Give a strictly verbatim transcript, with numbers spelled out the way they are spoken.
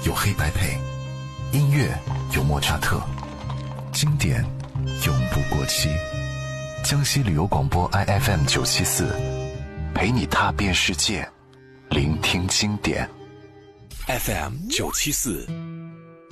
有黑白配，音乐有莫扎特，经典永不过期。江西旅游广播 I F M 九七四，陪你踏遍世界，聆听经典。 F M 九七四。